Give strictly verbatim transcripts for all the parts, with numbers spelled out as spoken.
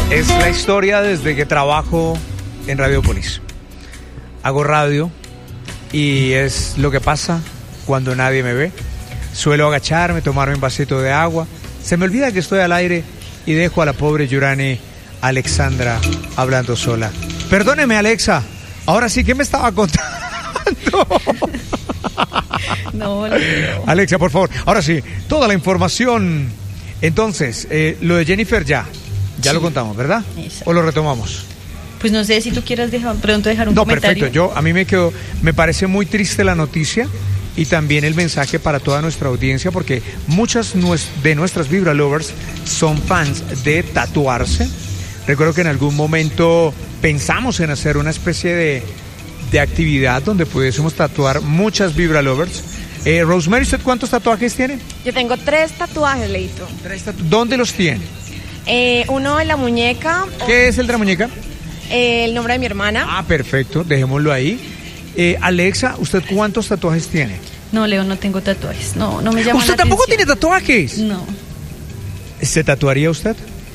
Es la historia desde que trabajo en Radiopolis. Hago radio y es lo que pasa cuando nadie me ve. Suelo agacharme, tomarme un vasito de agua. Se me olvida que estoy al aire y dejo a la pobre Yurani Alexandra hablando sola. Perdóneme, Alexa. Ahora sí, ¿qué me estaba contando? No, no, no. Alexa, por favor. Ahora sí, toda la información. Entonces, eh, lo de Jennifer ya. Ya sí. Lo contamos, ¿verdad? Exacto. ¿O lo retomamos? Pues no sé si tú quieras dejar, pronto dejar un no, comentario. No, perfecto. Yo, a mí me quedó, me parece muy triste la noticia y también el mensaje para toda nuestra audiencia, porque muchas de nuestras Vibra Lovers son fans de tatuarse. Recuerdo que en algún momento pensamos en hacer una especie de, de actividad donde pudiésemos tatuar muchas Vibra Lovers. Eh, Rosemary, ¿usted cuántos tatuajes tiene? Yo tengo tres tatuajes, Leito. ¿Tres tatu- ¿Dónde los tiene? Eh, uno en la muñeca. ¿Qué es el de la muñeca? Eh, el nombre de mi hermana. Ah, perfecto, dejémoslo ahí. Eh, Alexa, ¿usted cuántos tatuajes tiene? No, Leo, no tengo tatuajes. No, no me llama ¿Usted la tampoco atención. tiene tatuajes? No. ¿Se tatuaría usted?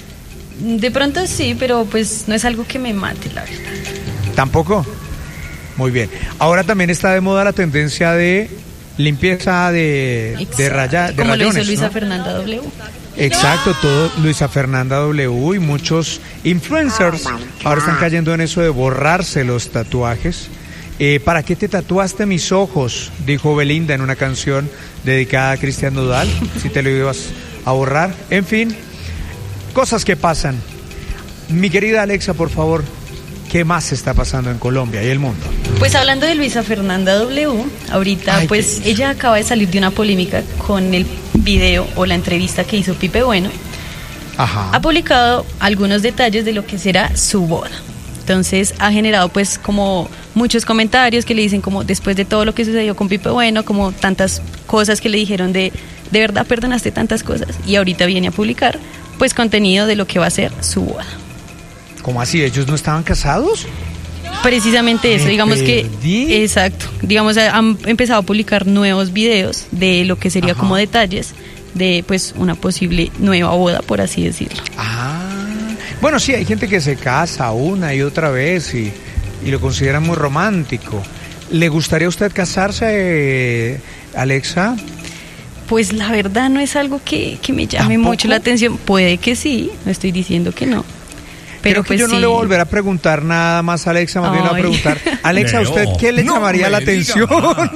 De pronto sí, pero pues no es algo que me mate, la verdad. ¿Tampoco? Muy bien. Ahora también está de moda la tendencia de limpieza de, de, raya, de como rayones, lo hizo Luisa ¿no? Fernanda W. Exacto, todo Luisa Fernanda W y muchos influencers ahora están cayendo en eso de borrarse los tatuajes. Eh, ¿Para qué te tatuaste mis ojos? Dijo Belinda en una canción dedicada a Cristian Nodal. Si te lo ibas a borrar. En fin, cosas que pasan. Mi querida Alexa, por favor, ¿qué más está pasando en Colombia y el mundo? Pues hablando de Luisa Fernanda W, ahorita Ay, pues ella acaba de salir de una polémica con el video o la entrevista que hizo Pipe Bueno. Ajá. Ha publicado algunos detalles de lo que será su boda. Entonces ha generado pues como muchos comentarios que le dicen como después de todo lo que sucedió con Pipe Bueno, como tantas cosas que le dijeron de de verdad perdonaste tantas cosas, y ahorita viene a publicar pues contenido de lo que va a ser su boda. ¿Cómo así? ¿Ellos no estaban casados? Precisamente eso, Me digamos perdí. que exacto, digamos han empezado a publicar nuevos videos de lo que sería Ajá. como detalles de pues una posible nueva boda, por así decirlo. Ah, bueno, sí, hay gente que se casa una y otra vez y, y lo consideran muy romántico. ¿Le gustaría a usted casarse, eh, Alexa? Pues la verdad no es algo que, que me llame ¿Tampoco? mucho la atención. Puede que sí, no estoy diciendo que no. Pero Creo que pues yo no sí. le voy a volver a preguntar nada más, Alexa, más bien le voy a Ay. preguntar, Alexa, ¿a usted qué le No llamaría me la diga atención?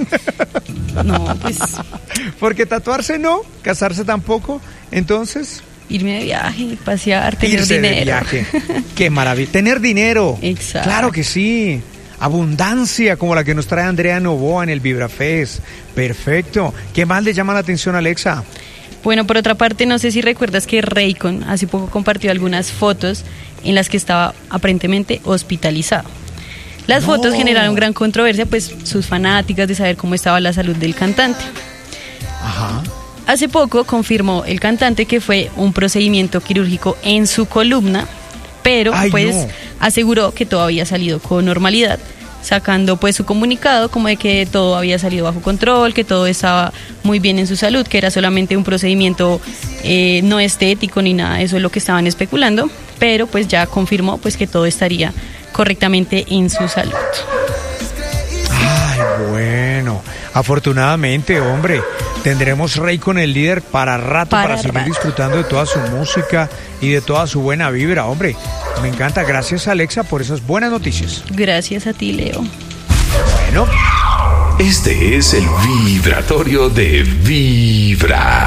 No, pues Porque tatuarse no, casarse tampoco, entonces irme de viaje, pasear, tener irse dinero. de viaje. Qué maravilla, tener dinero. Exacto. Claro que sí. Abundancia como la que nos trae Andrea Novoa en el VibraFest. Perfecto. ¿Qué más le llama la atención, Alexa? Bueno, por otra parte, no sé si recuerdas que Raycon hace poco compartió algunas fotos en las que estaba aparentemente hospitalizado. Las No. fotos generaron gran controversia, pues sus fanáticas de saber cómo estaba la salud del cantante. Ajá. Hace poco confirmó el cantante que fue un procedimiento quirúrgico en su columna, pero Ay, pues no. aseguró que todo había salido con normalidad, sacando pues su comunicado como de que todo había salido bajo control, que todo estaba muy bien en su salud, que era solamente un procedimiento eh, no estético ni nada, eso es lo que estaban especulando, pero pues ya confirmó pues que todo estaría correctamente en su salud. Ay, bueno. Afortunadamente, hombre, tendremos Rey con el líder para rato, para, Para seguir rato. disfrutando de toda su música y de toda su buena vibra, hombre. Me encanta. Gracias, Alexa, por esas buenas noticias. Gracias a ti, Leo. Bueno. Este es el vibratorio de Vibra.